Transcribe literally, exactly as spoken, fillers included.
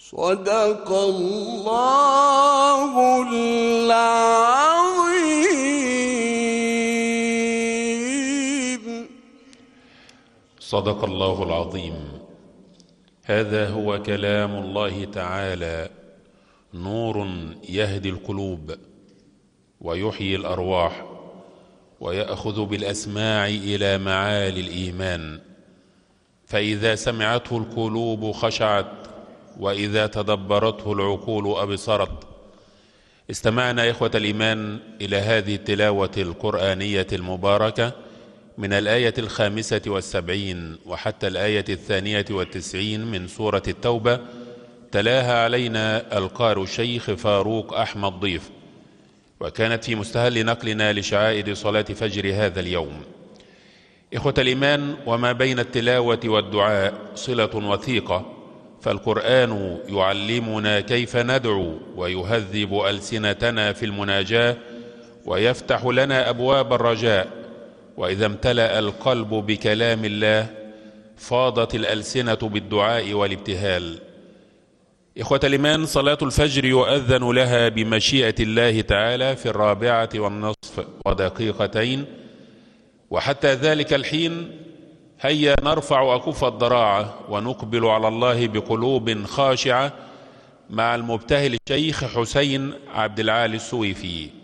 صدق الله العظيم. صدق الله العظيم. هذا هو كلام الله تعالى، نور يهدي القلوب ويحيي الأرواح، ويأخذ بالأسماع إلى معالي الإيمان، فإذا سمعته القلوب خشعت، وإذا تدبرته العقول أبصرت. استمعنا إخوة الإيمان إلى هذه التلاوة القرآنية المباركة من الآية الخامسة والسبعين وحتى الآية الثانية والتسعين من سورة التوبة، تلاها علينا القارئ الشيخ فاروق أحمد ضيف، وكانت في مستهل نقلنا لشعائر صلاة فجر هذا اليوم. إخوة الإيمان، وما بين التلاوة والدعاء صلة وثيقة، فالقرآن يعلمنا كيف ندعو ويهذب ألسنتنا في المناجاة، ويفتح لنا أبواب الرجاء. وإذا امتلأ القلب بكلام الله فاضت الألسنة بالدعاء والابتهال. إخوة الإيمان، صلاة الفجر يؤذن لها بمشيئة الله تعالى في الرابعة والنصف ودقيقتين، وحتى ذلك الحين هيا نرفع أكف الضراعة ونقبل على الله بقلوب خاشعة مع المبتهل الشيخ حسين عبد العالي السويفي.